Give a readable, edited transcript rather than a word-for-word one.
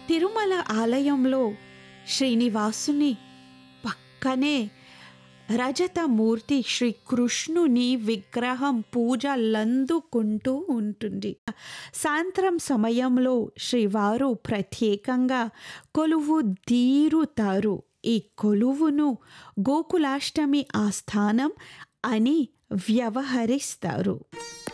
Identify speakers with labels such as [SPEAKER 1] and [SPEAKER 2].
[SPEAKER 1] తిరుమల ఆలయంలో శ్రీనివాసుని పక్కనే రజతమూర్తి శ్రీకృష్ణుని విగ్రహం పూజలందుకుంటూ ఉంటుంది. సాయంత్రం సమయంలో శ్రీవారు ప్రత్యేకంగా కొలువు తీరుతారు. ఈ కొలువును గోకులాష్టమి ఆస్థానం అని వ్యవహరిస్తారు.